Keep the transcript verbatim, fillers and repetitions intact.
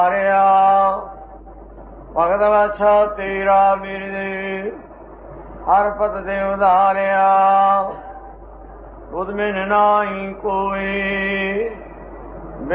ਭਗਤ ਵਾਛਾ ਤੇਰਾ ਬਿਰਦ ਹਰ ਪਤ ਦੇ ਉਧਾਰਿਆ ਤੁਧ ਬਿਨ ਨਾਹੀ ਕੋਈ।